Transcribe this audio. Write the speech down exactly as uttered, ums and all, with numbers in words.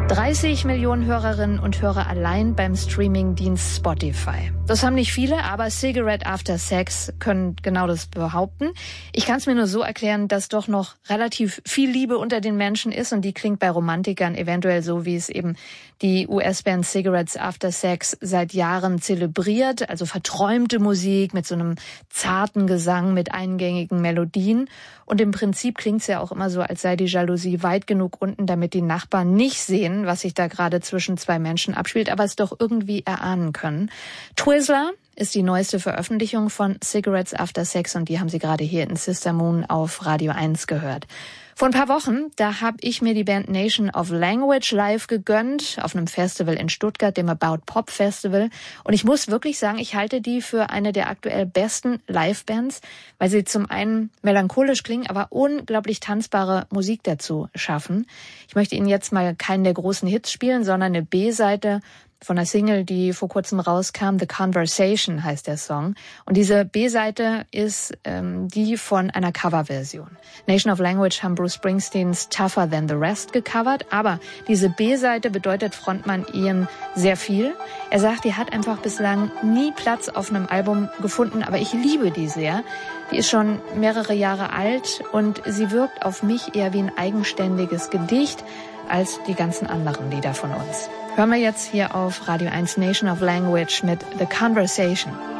dreißig Millionen Hörerinnen und Hörer allein beim Streamingdienst Spotify. Das haben nicht viele, aber Cigarette After Sex können genau das behaupten. Ich kann es mir nur so erklären, dass doch noch relativ viel Liebe unter den Menschen ist und die klingt bei Romantikern eventuell so, wie es eben die U S-Band Cigarettes After Sex seit Jahren zelebriert, also verträumte Musik mit so einem zarten Gesang, mit eingängigen Melodien. Und im Prinzip klingt es ja auch immer so, als sei die Jalousie weit genug unten, damit die Nachbarn nicht sehen, was sich da gerade zwischen zwei Menschen abspielt, aber es doch irgendwie erahnen können. Twizzler ist die neueste Veröffentlichung von Cigarettes After Sex und die haben Sie gerade hier in Sister Moon auf Radio eins gehört. Vor ein paar Wochen, da habe ich mir die Band Nation of Language live gegönnt, auf einem Festival in Stuttgart, dem About Pop Festival. Und ich muss wirklich sagen, ich halte die für eine der aktuell besten Live-Bands, weil sie zum einen melancholisch klingen, aber unglaublich tanzbare Musik dazu schaffen. Ich möchte Ihnen jetzt mal keinen der großen Hits spielen, sondern eine B-Seite von einer Single, die vor kurzem rauskam. The Conversation heißt der Song. Und diese B-Seite ist ähm, die von einer Coverversion. Nation of Language haben Bruce Springsteens Tougher Than the Rest gecovert. Aber diese B-Seite bedeutet Frontmann Ian sehr viel. Er sagt, die hat einfach bislang nie Platz auf einem Album gefunden. Aber ich liebe die sehr. Die ist schon mehrere Jahre alt und sie wirkt auf mich eher wie ein eigenständiges Gedicht als die ganzen anderen Lieder von uns. Hören wir jetzt hier auf Radio eins Nation of Language mit The Conversation.